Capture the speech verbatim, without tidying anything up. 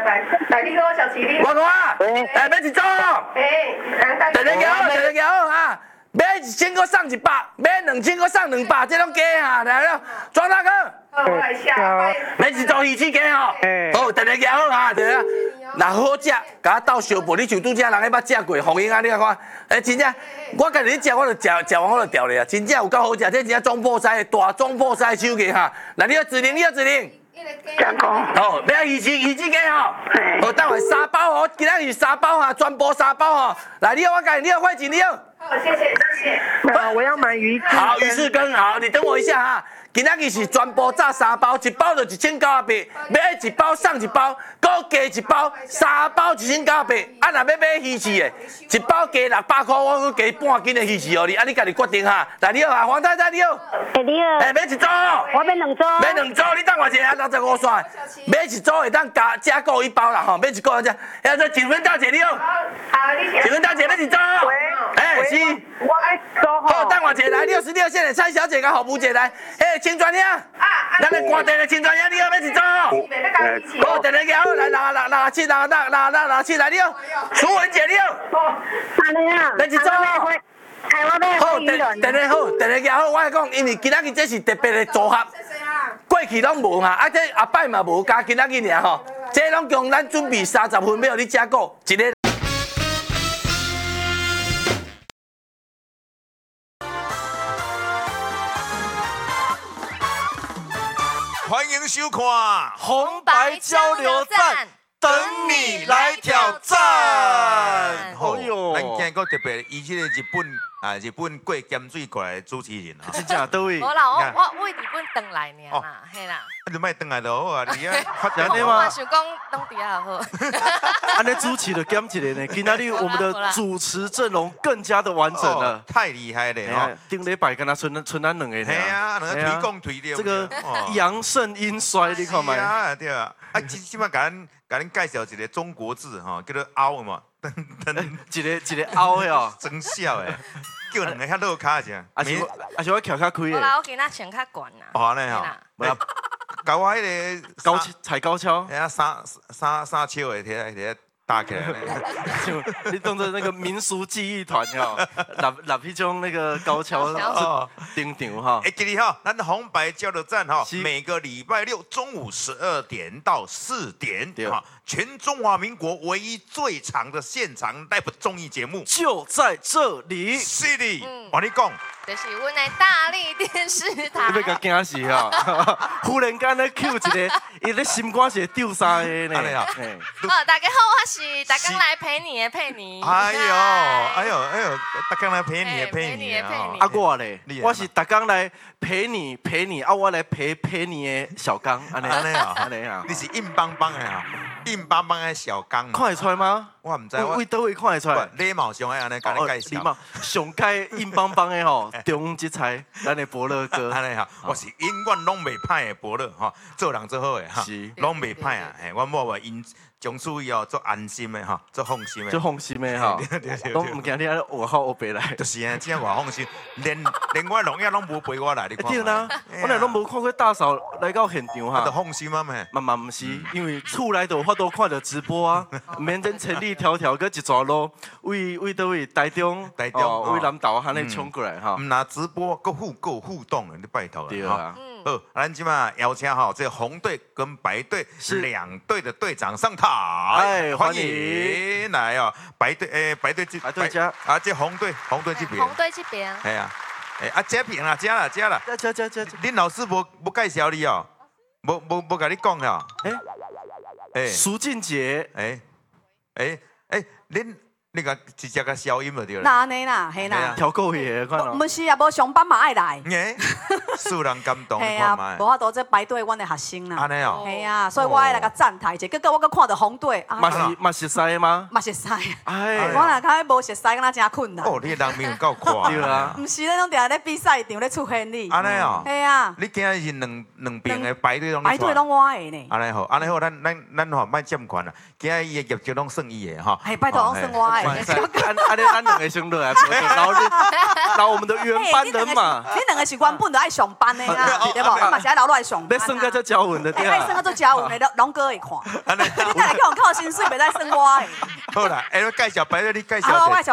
来来，你好，小琪，你好。 我讲，哎，要一组， 哎， 直直摇，直直摇啊！买一千个送一百，买两千个送两百，这种价哈，来了，庄大哥。 好，我来下。 买一组鱼翅鸡吼，好，直直摇好哈，对啊。若好食，甲我斗小盘，你像拄则人迄捌食过红英啊，你看看，哎，真正，我家己咧食，我就食食完我就掉咧啊，真正有够好食，这真正中破西大中破西手艺哈。来，你要指令，你要指令。 讲讲。 好，要鱼翅鱼翅鸡吼，好，等下三包哦，今仔日三包哈，全部三包吼。来，你要我改，你要快钱，你要。 好，谢谢谢谢。好，我要买鱼翅。 好，鱼翅羹好，你等我一下哈。今仔日是全部炸三包，一包就一千九百八，买一包送一包，搁加一包，三包一千九百八。啊，若要买鱼翅的，一包加六百块，我搁加半斤的鱼翅哦你，啊你家己决定哈。来你好啊，黄太太你好。 哎你好。 哎，买一组。 我买两组。 买两组，你等我一下，六十五线。买一组会当加加购一包啦吼，买一个只。哎，这景芬大姐你好。 好，你景芬大姐买一组。 喂。 哎，是。 我爱做好，等我一下来，六十六线的蔡小姐甲服务姐来。哎，青砖兄。啊。咱的官地的青砖兄，你好，买一组。好，等下摇，来六六六七六六六六六七来你好。楚文姐你好。 哪里啊？ 买一组。 台湾的好，等等下好，等下摇好，我讲，因为今仔日这是特别的组合，过去拢无哈，啊这后摆嘛无加今仔日尔吼，这拢共咱准备三十分要你加购一个。 欢迎收看红白交流战， 等你来挑战。 哎呦， 咱今日特别以这个日本啊，日本过咸水过来的主持人啊， 真正倒位？ 无啦，我我为日本回来尔啦，嘿啦。 你莫回来就好啊，你啊发展的我吗？ 想讲当地也好。 安尼主持就减一个呢，今仔日我们的主持阵容更加的完整了， 太厉害了哈！ 顶礼拜跟他剩剩咱两个呢。 系啊，两个推广推的。 这个阳盛阴衰，你看没？ 啊，对啊。啊，即即摆甲咱甲咱介绍一个中国字吼，叫做凹嘛，噔噔， 一个一个凹哟， 真笑诶，叫两个遐落卡者。 啊是啊是我翘较开诶。 好啦，我今仔穿较悬啦。 哦，安尼吼。 无啦， 搞我迄个高踩高跷， 哎呀，三三三笑的，摕摕打起来。 就你当做那个民俗技艺团哈，拿拿迄种那个高跷顶场哈。 哎，今日哈，咱红白交流站哈，每个礼拜六中午十二点到四点，哈，全中华民国唯一最长的现场 live 综艺节目就在这里。 是的，我跟你讲。 就是阮的大力电视台。 你要甲惊死哈！忽然间咧 Q 一个，伊咧心肝是丢三个呢。 好，大家好，我是大刚来陪你的佩妮。 哎呦，哎呦，哎呦，大刚来陪你的陪你啊！ 啊我咧，我是大刚来陪你陪你，啊我来陪陪你的小刚，安尼安尼啊， 安尼啊， 你是硬邦邦的啊，硬邦邦的小刚， 看得出来吗？ 我唔知， 为倒位看得出来。 礼貌上爱安尼甲你介绍。 礼貌，上届硬邦邦的吼，中即才咱的伯乐哥。 安尼哈，我是永远拢袂歹的伯乐哈，做人做好的哈，拢袂歹啊，哎，我某话因。从此以后做安心的哈，做放心的， 做放心的哈，拢唔惊你安学好学白来。 就是啊，这样我放心，连连我农业拢无陪我来，你看。 对啦，我来拢无看过大嫂来到现场哈。 就放心啊嘛。 嘛嘛唔是，因为厝内头法度看到直播啊，免真千里迢迢个一座路，为为倒位台中， 台中， 为南投安尼冲过来哈。 唔拿直播，个互购互动的，你拜托了。 对啊。 好，咱今嘛邀请哈，这红队跟白队是两队的队长上台， 哎， 欢迎来哦，白队诶，白队这白队家啊，这红队红队这边， 红队这边， 哎呀，哎啊，这边啦，这啦，这啦， 这这这这， 恁老师无无介绍你哦，无无无甲你讲哦， 哎哎，苏俊杰， 哎哎哎，恁。那个直接个消音就对了。 那安尼啦，嘿啦。 调够嘢，看到。 不是啊，无上班嘛爱来。 哎，使人感动， 系啊，无法度这排队，阮的学生啦。 安尼哦。 系啊，所以我爱来个站台者，结果我搁看到红队。 嘛是嘛是识吗？ 嘛是识。 哎。 我若较无熟悉，敢若真困难。 哦，你人面够快。 对啊。 唔是咧，拢定咧比赛场咧出现你。 安尼哦。 系啊。 你今日是两两边的排队拢。 排队拢我的呢。 安尼好，安尼好，咱咱咱吼莫占权啦。今日伊的业绩拢算伊的吼。 系拜托，拢算我的。 哎。 马赛，安安尼咱两个先落来，无就捞你捞我们的原班人马。 你两个是原本就爱上班的啦，对不？你嘛是爱留落来上班。 要算个才交稳的对哎，爱算个做交稳的，龙哥会看。你等下叫我靠薪水，袂使算我的。 好啦，哎，介绍白日你介绍好，我者。